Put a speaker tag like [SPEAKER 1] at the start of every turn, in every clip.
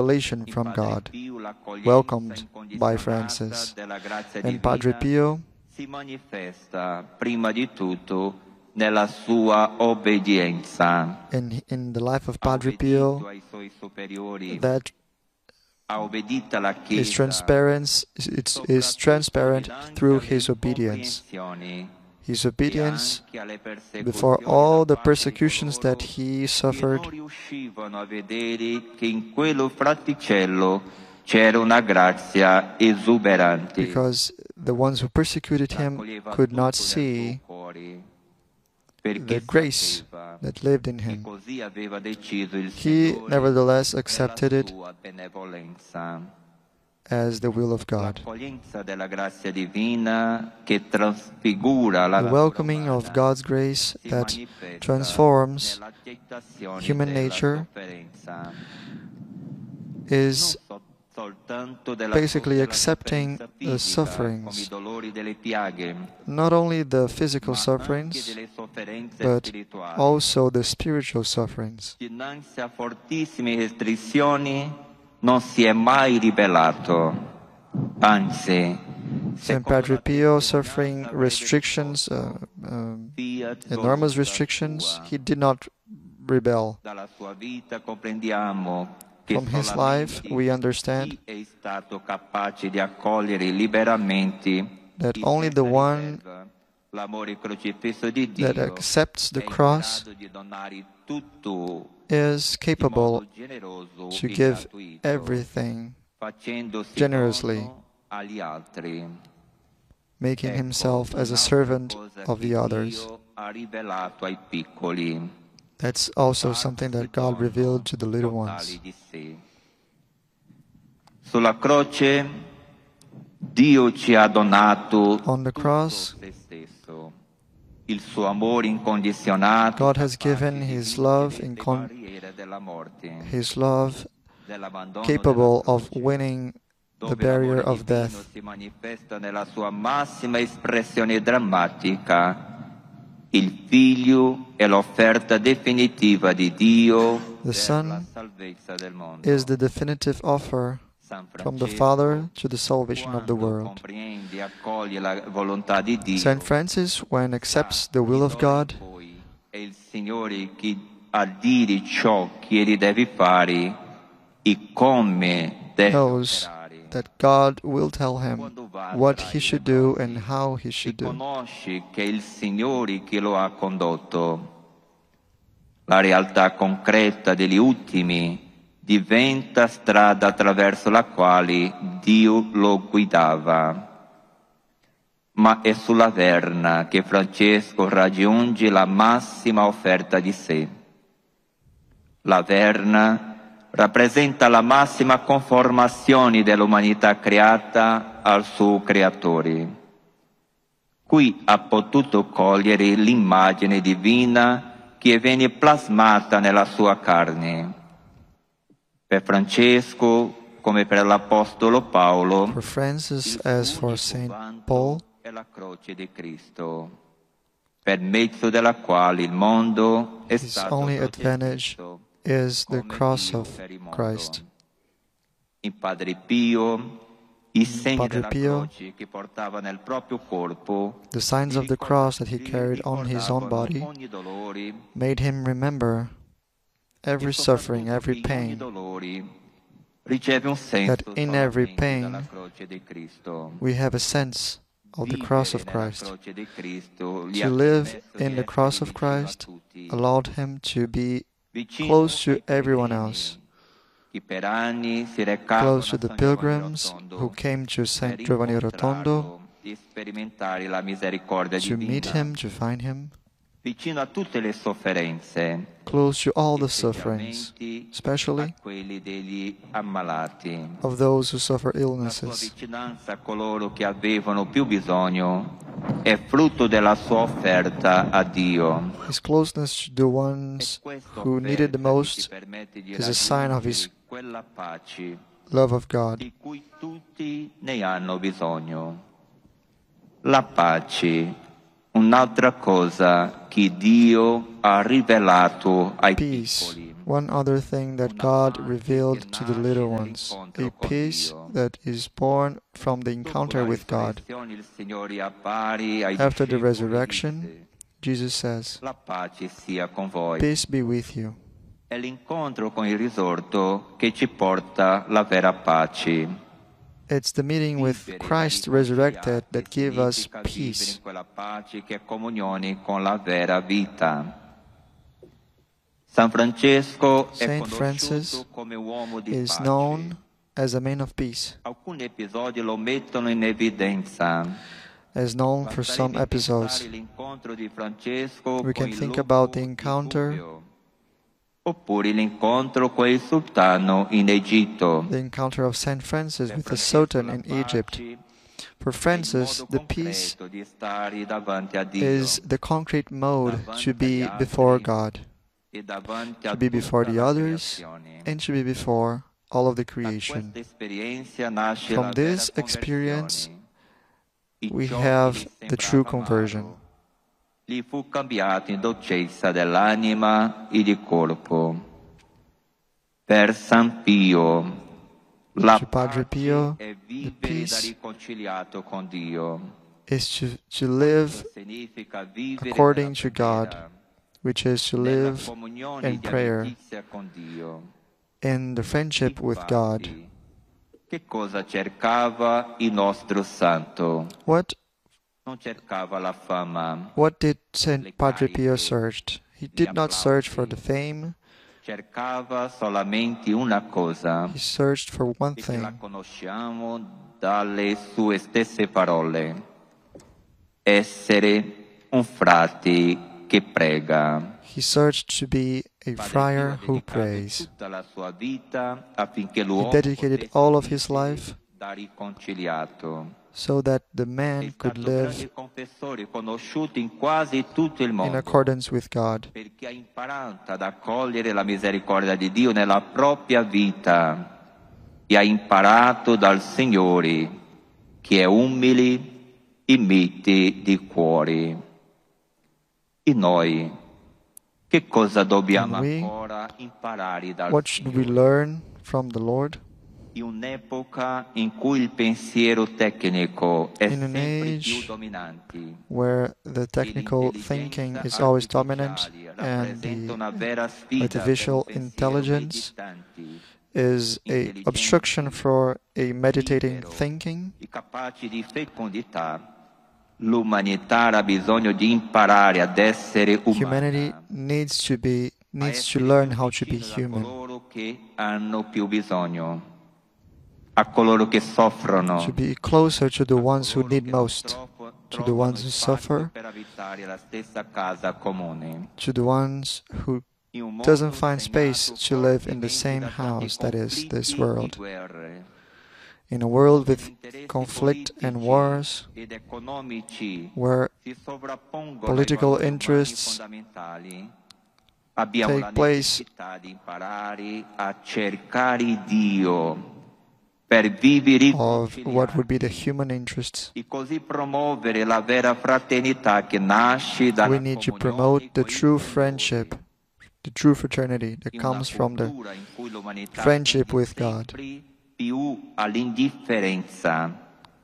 [SPEAKER 1] revelation from God, welcomed by Francis. And Padre Pio
[SPEAKER 2] si manifesta prima di tutto nella sua obbedienza.
[SPEAKER 1] in the life of Padre Pio, that is transparent through his obedience. His obedience before all the persecutions that he suffered, because the ones who persecuted him could not see the grace that lived in him. He nevertheless accepted it as the will of God. The welcoming of God's grace that transforms human nature is basically accepting the sufferings, not only the physical sufferings, but also the spiritual sufferings.
[SPEAKER 2] Non si è mai ribellato, anzi,
[SPEAKER 1] Saint Padre Pio, suffering restrictions, enormous restrictions, he did not rebel. From his life, we understand that only the one that accepts the cross is capable to give everything generously, making himself as a servant of the others. That's also something that God revealed to the little ones.
[SPEAKER 2] Sulla croce, Dio ci ha donato
[SPEAKER 1] on the cross,
[SPEAKER 2] il suo amore incondizionato,
[SPEAKER 1] God has given His love, His love capable of winning the barrier of death.
[SPEAKER 2] Si manifesta nella sua massima espressione drammatica. Il Figlio è l'offerta definitiva di Dio.
[SPEAKER 1] The Son is the definitive offer from the Father to the salvation of the world. Saint Francis, when accepts the will of God,
[SPEAKER 2] è il Signore che a dire ciò che egli deve fare e come deve
[SPEAKER 1] knows that God will tell him what he should do and how he should do.
[SPEAKER 2] Riconosce che è il Signore che lo ha condotto. La realtà concreta degli ultimi diventa strada attraverso la quale Dio lo guidava. Ma è sulla Verna che Francesco raggiunge la massima offerta di sé. La Verna rappresenta la massima conformazione dell'umanità creata al suo Creatore. Qui ha potuto cogliere l'immagine divina che viene plasmata nella sua carne. Per Francesco, come per l'Apostolo Paolo,
[SPEAKER 1] for Francis as for Saint Paul,
[SPEAKER 2] è la croce di Cristo, per mezzo della quale il mondo è
[SPEAKER 1] his
[SPEAKER 2] stato
[SPEAKER 1] only advantage is the cross of Christ.
[SPEAKER 2] In Padre Pio, i segni
[SPEAKER 1] Padre
[SPEAKER 2] della
[SPEAKER 1] Pio,
[SPEAKER 2] croce che portava nel proprio corpo,
[SPEAKER 1] the signs of the cross that he carried on his own body
[SPEAKER 2] ogni dolore,
[SPEAKER 1] made him remember every suffering, every pain,
[SPEAKER 2] riceve un senso
[SPEAKER 1] that in every
[SPEAKER 2] solamente
[SPEAKER 1] pain
[SPEAKER 2] dalla croce di Cristo.
[SPEAKER 1] we have a sense of the cross of Christ.
[SPEAKER 2] Croce di Cristo gli
[SPEAKER 1] To
[SPEAKER 2] ha
[SPEAKER 1] live
[SPEAKER 2] permesso
[SPEAKER 1] in
[SPEAKER 2] di
[SPEAKER 1] the cross
[SPEAKER 2] essere
[SPEAKER 1] of Christ
[SPEAKER 2] vicino a tutti,
[SPEAKER 1] allowed him to be
[SPEAKER 2] vicino
[SPEAKER 1] close to
[SPEAKER 2] ai
[SPEAKER 1] everyone
[SPEAKER 2] pellegrini,
[SPEAKER 1] else,
[SPEAKER 2] che per anni si recavano
[SPEAKER 1] close to the
[SPEAKER 2] a San Giovanni
[SPEAKER 1] pilgrims
[SPEAKER 2] Rotondo
[SPEAKER 1] who came to St.
[SPEAKER 2] per
[SPEAKER 1] Giovanni Rotondo
[SPEAKER 2] incontrarlo, di sperimentare la misericordia
[SPEAKER 1] to meet
[SPEAKER 2] divina,
[SPEAKER 1] him, to find him,
[SPEAKER 2] vicino a tutte le sofferenze,
[SPEAKER 1] close to all the sufferings,
[SPEAKER 2] specialmente
[SPEAKER 1] especially
[SPEAKER 2] a quelli degli ammalati.
[SPEAKER 1] of those who suffer
[SPEAKER 2] La sua
[SPEAKER 1] illnesses.
[SPEAKER 2] vicinanza a coloro che avevano più bisogno è frutto della sua offerta a Dio.
[SPEAKER 1] His closeness to the ones who needed the most is a sign of his
[SPEAKER 2] quella pace
[SPEAKER 1] love of God.
[SPEAKER 2] di cui tutti ne hanno bisogno. La pace, un'altra cosa che Dio ha rivelato ai
[SPEAKER 1] Peace,
[SPEAKER 2] piccoli.
[SPEAKER 1] one other thing that God revealed to the little ones, a peace that is born from the encounter with God. After the resurrection, Jesus says, "Peace be with you."
[SPEAKER 2] È l'incontro con il risorto che ci porta la vera pace.
[SPEAKER 1] It's the meeting with Christ resurrected that gives us peace.
[SPEAKER 2] Quella pace che è comunione con la vera vita. San Francesco è
[SPEAKER 1] Saint Francis
[SPEAKER 2] conosciuto come uomo di
[SPEAKER 1] is
[SPEAKER 2] pace.
[SPEAKER 1] known as a man of peace,
[SPEAKER 2] Alcuni episodi lo mettono in evidenza.
[SPEAKER 1] as known for some
[SPEAKER 2] Basterebbe
[SPEAKER 1] episodes.
[SPEAKER 2] pensare l'incontro di Francesco
[SPEAKER 1] We
[SPEAKER 2] con
[SPEAKER 1] can
[SPEAKER 2] il
[SPEAKER 1] think
[SPEAKER 2] lupo
[SPEAKER 1] about the
[SPEAKER 2] di
[SPEAKER 1] encounter,
[SPEAKER 2] Gubbio, oppure l'incontro con il sultano in Egitto.
[SPEAKER 1] the encounter of Saint Francis with the Sultan in Egypt. For Francis, the peace
[SPEAKER 2] Di stare davanti a Dio
[SPEAKER 1] is the concrete mode to be before God,
[SPEAKER 2] e davanti a
[SPEAKER 1] to be before
[SPEAKER 2] tutta
[SPEAKER 1] the
[SPEAKER 2] la
[SPEAKER 1] others,
[SPEAKER 2] creazione.
[SPEAKER 1] and to be before all of the
[SPEAKER 2] Da
[SPEAKER 1] creation.
[SPEAKER 2] questa esperienza nasce
[SPEAKER 1] From
[SPEAKER 2] la
[SPEAKER 1] this
[SPEAKER 2] vera
[SPEAKER 1] experience,
[SPEAKER 2] conversione. Il
[SPEAKER 1] we
[SPEAKER 2] ciò che
[SPEAKER 1] have
[SPEAKER 2] gli
[SPEAKER 1] the true
[SPEAKER 2] sembrava
[SPEAKER 1] conversion.
[SPEAKER 2] amaro, gli fu cambiato in dolcezza dell'anima e di corpo. Per San Pio, la
[SPEAKER 1] To Padre
[SPEAKER 2] pace
[SPEAKER 1] Pio,
[SPEAKER 2] è
[SPEAKER 1] the
[SPEAKER 2] vivere da
[SPEAKER 1] peace
[SPEAKER 2] riconciliato con Dio.
[SPEAKER 1] is to live
[SPEAKER 2] Significa vivere
[SPEAKER 1] according
[SPEAKER 2] nella
[SPEAKER 1] to God,
[SPEAKER 2] preghiera,
[SPEAKER 1] which is to
[SPEAKER 2] nella
[SPEAKER 1] live
[SPEAKER 2] comunione
[SPEAKER 1] in
[SPEAKER 2] di
[SPEAKER 1] prayer,
[SPEAKER 2] amicizia con Dio.
[SPEAKER 1] in the friendship with God.
[SPEAKER 2] Infatti, che cosa cercava il nostro santo?
[SPEAKER 1] What
[SPEAKER 2] Non cercava la fama,
[SPEAKER 1] did Saint Padre Pio search? He did not search for the fame,
[SPEAKER 2] cercava solamente una cosa,
[SPEAKER 1] he searched for one
[SPEAKER 2] e che la
[SPEAKER 1] thing.
[SPEAKER 2] conosciamo dalle sue stesse parole: essere un frate che prega.
[SPEAKER 1] He searched to be a
[SPEAKER 2] Padre
[SPEAKER 1] friar
[SPEAKER 2] Pio ha
[SPEAKER 1] who
[SPEAKER 2] dedicato
[SPEAKER 1] prays.
[SPEAKER 2] tutta la sua vita affinché
[SPEAKER 1] He
[SPEAKER 2] l'uomo
[SPEAKER 1] dedicated
[SPEAKER 2] potesse
[SPEAKER 1] all of his
[SPEAKER 2] vivere
[SPEAKER 1] life
[SPEAKER 2] da riconciliato.
[SPEAKER 1] so that the
[SPEAKER 2] È
[SPEAKER 1] man could
[SPEAKER 2] stato
[SPEAKER 1] live
[SPEAKER 2] grande confessore conosciuto in quasi tutto il
[SPEAKER 1] in
[SPEAKER 2] mondo,
[SPEAKER 1] accordance with God,
[SPEAKER 2] perché ha imparato ad accogliere la misericordia di Dio nella propria vita e ha imparato dal Signore, che è umile e mite di cuore. E noi, che cosa dobbiamo
[SPEAKER 1] And we,
[SPEAKER 2] ancora imparare dal
[SPEAKER 1] what should we
[SPEAKER 2] Signore?
[SPEAKER 1] learn from the Lord?
[SPEAKER 2] In un'epoca in cui il pensiero tecnico è
[SPEAKER 1] In an
[SPEAKER 2] sempre più
[SPEAKER 1] age
[SPEAKER 2] dominante,
[SPEAKER 1] where the technical thinking is always dominant and the artificial intelligence is a obstruction for a meditating thinking,
[SPEAKER 2] capaci di fecondità, l'umanità ha bisogno di imparare ad essere
[SPEAKER 1] humanity
[SPEAKER 2] umana,
[SPEAKER 1] needs to
[SPEAKER 2] essere
[SPEAKER 1] learn
[SPEAKER 2] più
[SPEAKER 1] how to be
[SPEAKER 2] vicino da
[SPEAKER 1] human,
[SPEAKER 2] coloro che hanno più bisogno, a coloro che soffrono,
[SPEAKER 1] to be closer to the ones who
[SPEAKER 2] coloro
[SPEAKER 1] need
[SPEAKER 2] che
[SPEAKER 1] most, to the ones who suffer,
[SPEAKER 2] per abitare la stessa casa comune.
[SPEAKER 1] to the ones who
[SPEAKER 2] In un mondo
[SPEAKER 1] doesn't find space
[SPEAKER 2] segnato
[SPEAKER 1] to live in the
[SPEAKER 2] fortemente
[SPEAKER 1] same
[SPEAKER 2] da tanti
[SPEAKER 1] house that is this
[SPEAKER 2] conflitti
[SPEAKER 1] world.
[SPEAKER 2] e guerre,
[SPEAKER 1] In a world with
[SPEAKER 2] interessi
[SPEAKER 1] conflict and
[SPEAKER 2] politici
[SPEAKER 1] wars,
[SPEAKER 2] ed economici
[SPEAKER 1] where
[SPEAKER 2] si sovrappongono
[SPEAKER 1] political
[SPEAKER 2] ai valori
[SPEAKER 1] interests
[SPEAKER 2] umani fondamentali, abbiamo
[SPEAKER 1] take
[SPEAKER 2] la
[SPEAKER 1] place
[SPEAKER 2] necessità di imparare a cercare Dio per vivere
[SPEAKER 1] of what would be the
[SPEAKER 2] riconciliati
[SPEAKER 1] human interests.
[SPEAKER 2] e così promuovere la vera fraternità che nasce dalla
[SPEAKER 1] We need to promote the true friendship, the true fraternity that comes from the friendship with God.
[SPEAKER 2] Più all'indifferenza.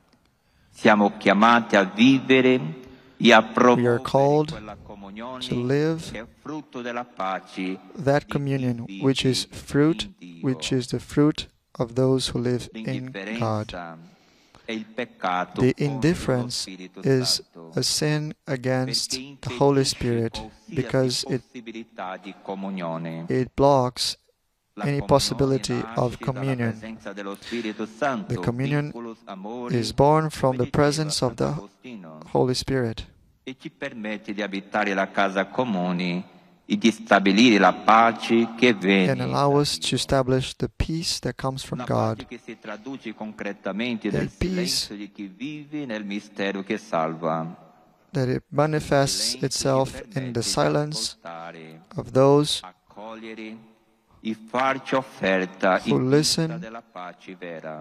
[SPEAKER 2] Siamo chiamati a vivere e a promuovere
[SPEAKER 1] called
[SPEAKER 2] quella comunione
[SPEAKER 1] to live
[SPEAKER 2] che è frutto della pace
[SPEAKER 1] that
[SPEAKER 2] di chi
[SPEAKER 1] communion,
[SPEAKER 2] vive
[SPEAKER 1] which is fruit,
[SPEAKER 2] in
[SPEAKER 1] which
[SPEAKER 2] Dio.
[SPEAKER 1] is the fruit of those who live in God.
[SPEAKER 2] L'indifferenza è il peccato
[SPEAKER 1] The
[SPEAKER 2] contro lo
[SPEAKER 1] indifference
[SPEAKER 2] Spirito
[SPEAKER 1] is
[SPEAKER 2] Santo,
[SPEAKER 1] a sin against
[SPEAKER 2] perché
[SPEAKER 1] the Holy
[SPEAKER 2] impedisce
[SPEAKER 1] Spirit
[SPEAKER 2] qualsiasi
[SPEAKER 1] because
[SPEAKER 2] possibilità di comunione.
[SPEAKER 1] it blocks
[SPEAKER 2] La
[SPEAKER 1] any
[SPEAKER 2] comunione
[SPEAKER 1] possibility
[SPEAKER 2] nasce
[SPEAKER 1] of
[SPEAKER 2] dalla
[SPEAKER 1] communion.
[SPEAKER 2] presenza dello Spirito Santo,
[SPEAKER 1] The communion
[SPEAKER 2] vinculus amori,
[SPEAKER 1] is born from
[SPEAKER 2] come
[SPEAKER 1] the
[SPEAKER 2] diceva
[SPEAKER 1] presence of the
[SPEAKER 2] Sant'Agostino,
[SPEAKER 1] Holy Spirit
[SPEAKER 2] e ci permette di abitare la casa comune e di stabilire la pace che viene
[SPEAKER 1] and allow
[SPEAKER 2] da
[SPEAKER 1] us to
[SPEAKER 2] Dio.
[SPEAKER 1] establish the peace that comes from
[SPEAKER 2] Una
[SPEAKER 1] God.
[SPEAKER 2] pace che si traduce concretamente
[SPEAKER 1] A
[SPEAKER 2] nel
[SPEAKER 1] peace
[SPEAKER 2] silenzio di chi vive nel mistero che salva.
[SPEAKER 1] that it manifests
[SPEAKER 2] Silenzio
[SPEAKER 1] itself
[SPEAKER 2] che
[SPEAKER 1] in
[SPEAKER 2] permette
[SPEAKER 1] the
[SPEAKER 2] di
[SPEAKER 1] silence
[SPEAKER 2] ascoltare,
[SPEAKER 1] of those
[SPEAKER 2] accogliere e farci offerta
[SPEAKER 1] who
[SPEAKER 2] in
[SPEAKER 1] listen,
[SPEAKER 2] vista della pace vera.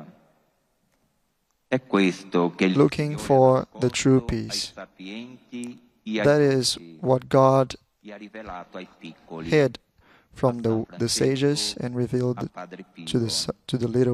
[SPEAKER 2] È questo che il
[SPEAKER 1] looking
[SPEAKER 2] Signore
[SPEAKER 1] for
[SPEAKER 2] ha
[SPEAKER 1] the true
[SPEAKER 2] nascosto ai
[SPEAKER 1] peace.
[SPEAKER 2] sapienti e ai
[SPEAKER 1] That is
[SPEAKER 2] dotti
[SPEAKER 1] what God
[SPEAKER 2] e ha rivelato ai piccoli.
[SPEAKER 1] hid from the sages and revealed to the little